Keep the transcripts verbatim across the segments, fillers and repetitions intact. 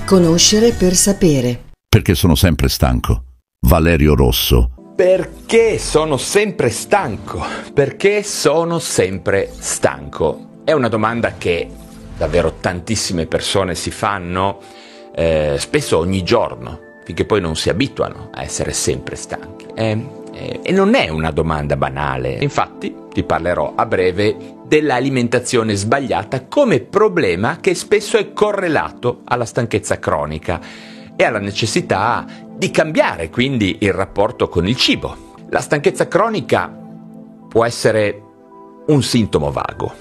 Conoscere per sapere. Perché sono sempre stanco. Valerio Rosso. Perché sono sempre stanco? Perché sono sempre stanco? È una domanda che davvero tantissime persone si fanno, eh, spesso ogni giorno, finché poi non si abituano a essere sempre stanchi. Eh, eh, e non è una domanda banale. Infatti ti parlerò a breve dell'alimentazione sbagliata come problema che spesso è correlato alla stanchezza cronica e alla necessità di cambiare quindi il rapporto con il cibo. La stanchezza cronica può essere un sintomo vago.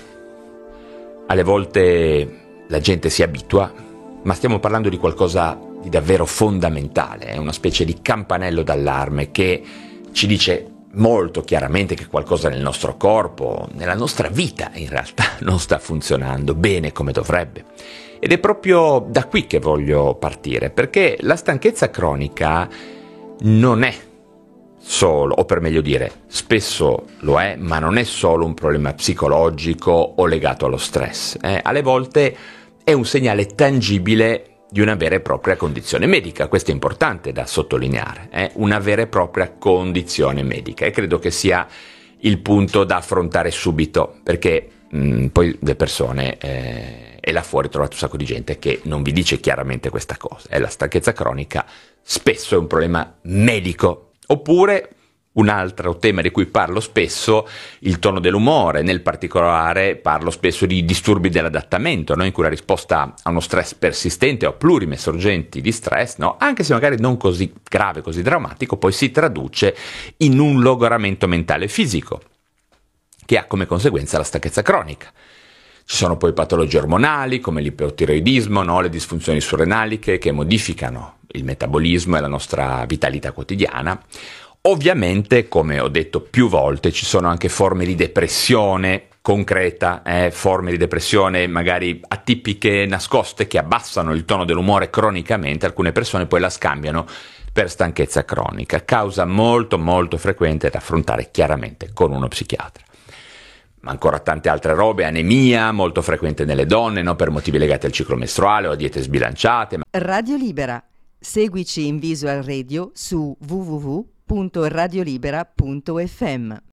Alle volte la gente si abitua, ma stiamo parlando di qualcosa di davvero fondamentale, è una specie di campanello d'allarme che ci dice molto chiaramente che qualcosa nel nostro corpo, nella nostra vita in realtà non sta funzionando bene come dovrebbe. Ed è proprio da qui che voglio partire, perché la stanchezza cronica non è solo, o per meglio dire, spesso lo è, ma non è solo un problema psicologico o legato allo stress. Eh? Alle volte è un segnale tangibile di una vera e propria condizione medica. Questo è importante da sottolineare, eh? Una vera e propria condizione medica, e credo che sia il punto da affrontare subito, perché mh, poi le persone, eh, e là fuori trovate un sacco di gente che non vi dice chiaramente questa cosa, eh? La stanchezza cronica spesso è un problema medico, oppure un altro tema di cui parlo spesso, il tono dell'umore. Nel particolare parlo spesso di disturbi dell'adattamento, no? In cui la risposta a uno stress persistente o a plurime sorgenti di stress, no? Anche se magari non così grave, così drammatico, poi si traduce in un logoramento mentale e fisico, che ha come conseguenza la stanchezza cronica. Ci sono poi patologie ormonali come l'ipotiroidismo, no? Le disfunzioni surrenaliche che modificano il metabolismo e la nostra vitalità quotidiana. Ovviamente, come ho detto più volte, ci sono anche forme di depressione concreta, eh, forme di depressione magari atipiche, nascoste, che abbassano il tono dell'umore cronicamente. Alcune persone poi la scambiano per stanchezza cronica, causa molto molto frequente da affrontare chiaramente con uno psichiatra. Ma ancora tante altre robe, anemia, molto frequente nelle donne, no? Per motivi legati al ciclo mestruale o a diete sbilanciate. Radio Libera. Seguici in Visual Radio su w w w punto radiolibera punto f m.